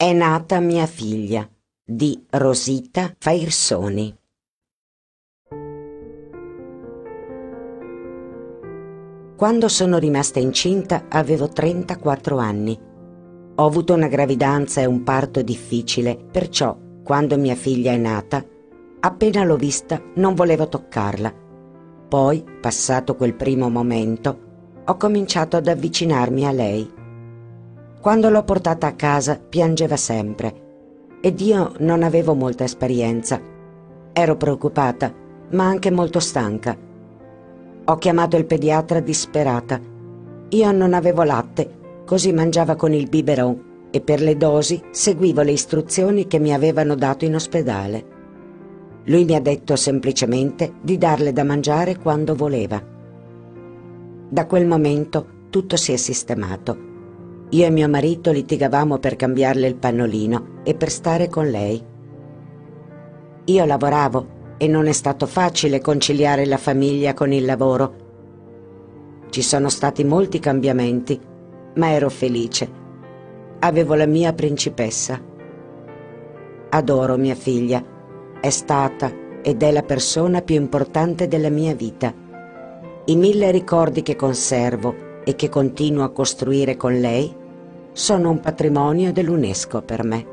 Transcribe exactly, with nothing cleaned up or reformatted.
È nata mia figlia di Rosita Fairsoni. Quando sono rimasta incinta avevo trentaquattro anni. Ho avuto una gravidanza e un parto difficile, perciò quando mia figlia è nata, appena l'ho vista non volevo toccarla. Poi, passato quel primo momento, ho cominciato ad avvicinarmi a lei. Quando l'ho portata a casa piangeva sempre ed io non avevo molta esperienza. Ero preoccupata, ma anche molto stanca. Ho chiamato il pediatra disperata. Io non avevo latte, così mangiava con il biberon e per le dosi seguivo le istruzioni che mi avevano dato in ospedale. Lui mi ha detto semplicemente di darle da mangiare quando voleva. Da quel momento tutto si è sistemato. Io e mio marito litigavamo per cambiarle il pannolino e per stare con lei. Io lavoravo e non è stato facile conciliare la famiglia con il lavoro. Ci sono stati molti cambiamenti, ma ero felice. Avevo la mia principessa. Adoro mia figlia. È stata ed è la persona più importante della mia vita. I mille ricordi che conservo e che continuo a costruire con lei sono un patrimonio dell'UNESCO per me.